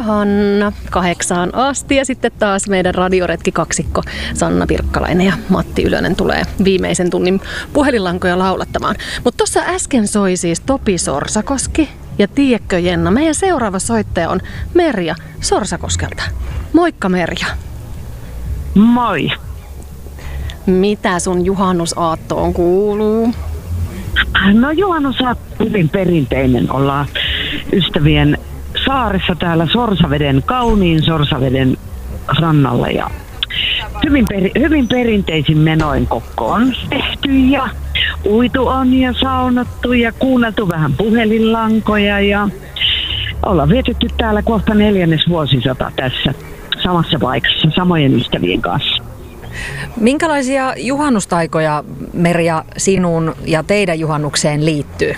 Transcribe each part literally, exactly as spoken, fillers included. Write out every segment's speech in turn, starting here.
Hanna kahdeksaan asti ja sitten taas meidän radioretki kaksikko Sanna Pirkkalainen ja Matti Ylönen tulee viimeisen tunnin puhelinlankoja laulattamaan. Mutta tuossa äsken soi siis Topi Sorsakoski ja tiedätkö Jenna, meidän seuraava soittaja on Merja Sorsakoskelta. Moikka Merja. Moi. Mitä sun juhannusaattoon kuuluu? No juhannusaatto hyvin perinteinen. Ollaan ystävien saaressa täällä Sorsaveden, kauniin Sorsaveden rannalla ja hyvin, peri, hyvin perinteisin menoin kokko on tehty ja uitu on ja saunattu ja kuunneltu vähän puhelinlankoja ja ollaan vietetty täällä kohta neljännes vuosisata tässä samassa paikassa samojen ystävien kanssa. Minkälaisia juhannustaikoja, Merja, sinun ja teidän juhannukseen liittyy?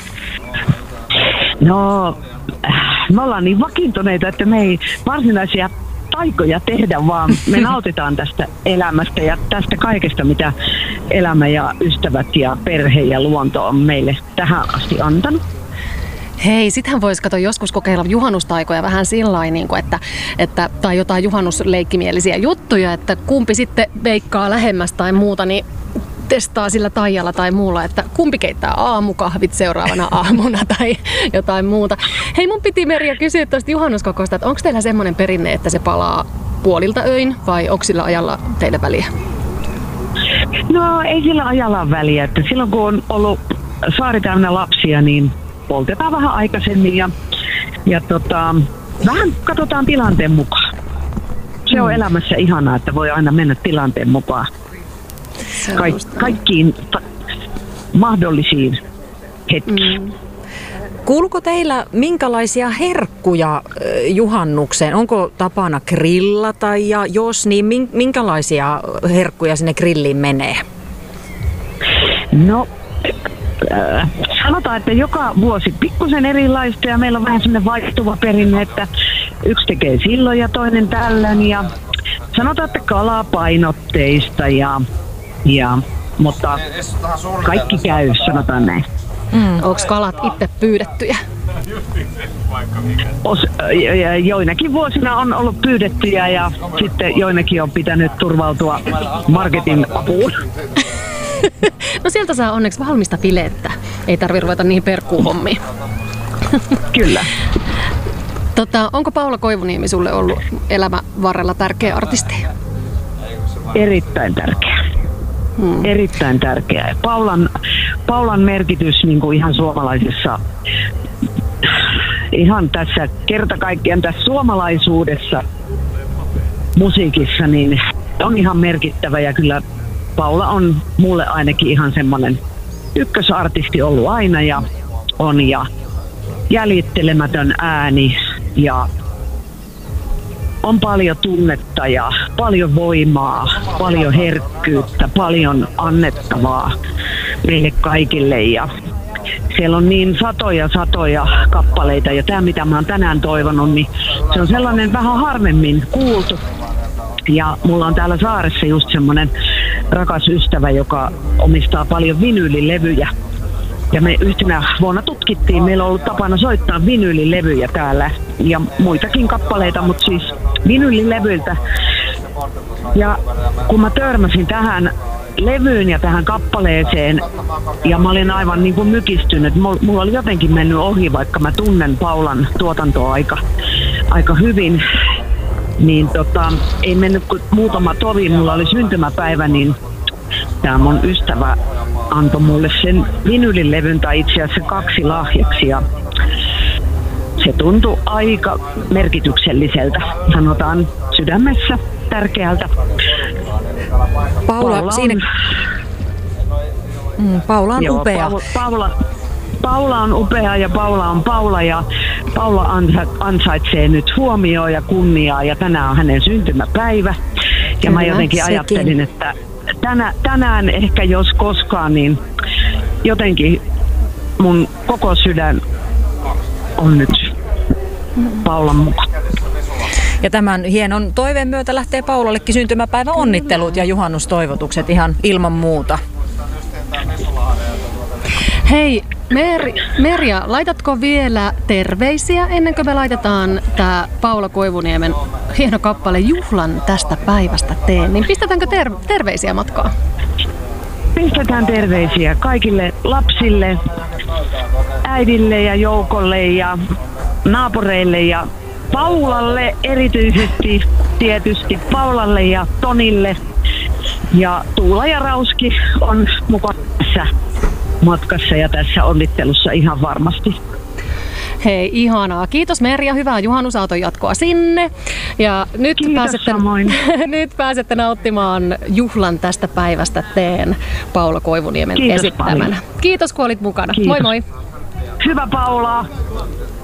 No, me ollaan niin vakiintuneita, että me ei varsinaisia taikoja tehdä, vaan me nautitaan tästä elämästä ja tästä kaikesta, mitä elämä ja ystävät ja perhe ja luonto on meille tähän asti antanut. Hei, sittenhän voisi katsoa joskus kokeilla juhannustaikoja vähän sillain, niin kuin, että, että, tai jotain juhannusleikkimielisiä juttuja, että kumpi sitten veikkaa lähemmäs tai muuta, niin testaa sillä taijalla tai muulla, että kumpi keittää aamukahvit seuraavana aamuna tai jotain muuta. Hei, mun piti Merja kysyä tuosta juhannuskokosta, että onko teillä semmoinen perinne, että se palaa puolilta öin vai onko sillä ajalla teille väliä? No ei sillä ajalla ole väliä, että silloin kun on ollut saari täynnä lapsia, niin poltetaan vähän aikaisemmin ja, ja tota, vähän katsotaan tilanteen mukaan. Se on mm. elämässä ihanaa, että voi aina mennä tilanteen mukaan. Kaik- kaikkiin ta- mahdollisiin hetkiin. Mm. Kuuluuko teillä minkälaisia herkkuja juhannukseen? Onko tapana grillata ja jos niin, minkälaisia herkkuja sinne grilliin menee? No, äh, sanotaan, että joka vuosi pikkusen erilaista ja meillä on vähän sellainen vaihtuva perinne, että yksi tekee silloin ja toinen tällöin ja sanotaan, että kalapainotteista ja Ja, mutta kaikki käy, sanotaan näin. Mm. Onko kalat itse pyydettyjä? Os, joinakin vuosina on ollut pyydettyjä ja sitten joinakin on pitänyt turvautua marketin apuun. No sieltä saa onneksi valmista filettä. Ei tarvitse ruveta niihin perkuuhommiin. Kyllä. Tota, onko Paula Koivuniemi sulle ollut elämän varrella tärkeä artisti? Erittäin tärkeä. Hmm. Erittäin tärkeää. Paulan, Paulan merkitys niin kuin ihan suomalaisessa, ihan tässä kerta kaikkiaan tässä suomalaisuudessa musiikissa, niin on ihan merkittävä ja kyllä Paula on mulle ainakin ihan semmoinen ykkösartisti ollut aina ja on ja jäljittelemätön ääni ja on paljon tunnetta ja paljon voimaa, paljon herkkyyttä, paljon annettavaa meille kaikille. Ja siellä on niin satoja satoja kappaleita ja tämä mitä mä oon tänään toivonut, niin se on sellainen vähän harvemmin kuultu. Ja mulla on täällä saaressa just semmoinen rakas ystävä, joka omistaa paljon vinyylilevyjä. Ja me yhtenä vuonna tutkittiin, meillä on ollut tapana soittaa vinyylilevyjä täällä ja muitakin kappaleita, mutta siis vinyylilevyiltä. Ja kun mä törmäsin tähän levyyn ja tähän kappaleeseen ja mä olin aivan niin kuin mykistynyt, mulla oli jotenkin mennyt ohi, vaikka mä tunnen Paulan tuotantoa aika, aika hyvin, niin tota, ei mennyt kuin muutama tovi, mulla oli syntymäpäivä, niin tämä mun ystävä antoi mulle sen vinylilevyn tai itse asiassa kaksi lahjaksi ja se tuntui aika merkitykselliseltä, sanotaan sydämessä tärkeältä. Paula, Paula siinä... on, mm, Paula on joo, upea. Paula, Paula, Paula on upea ja Paula on Paula ja Paula ansaitsee nyt huomioa ja kunniaa ja tänään on hänen syntymäpäivä. Ja Kyllä, mä jotenkin sekin. ajattelin, että tänä, tänään ehkä jos koskaan, niin jotenkin mun koko sydän on nyt Paulan mukaan. Ja tämän hienon toiveen myötä lähtee Paulallekin syntymäpäivän onnittelut ja juhannustoivotukset ihan ilman muuta. Hei, Mer- Merja, laitatko vielä terveisiä ennen kuin me laitetaan tämä Paula Koivuniemen hieno kappale Juhlan tästä päivästä teen? Niin pistetäänkö ter- terveisiä matkaan? Pistetään terveisiä kaikille lapsille, äidille ja Joukolle ja naapureille ja Paulalle erityisesti, tietysti Paulalle ja Tonille. Ja Tuula ja Rauski on mukana tässä matkassa ja tässä onnittelussa ihan varmasti. Hei, ihanaa. Kiitos Merja, hyvää juhannusaaton jatkoa sinne. Ja nyt pääsette, nyt pääsette nauttimaan Juhlan tästä päivästä teen Paula Koivuniemen Kiitos esittämänä. paljon. Kiitos kun olit mukana. Kiitos. Moi moi. Hyvä Paula.